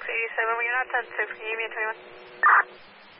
87, we're not 10-6, can you give me a 21?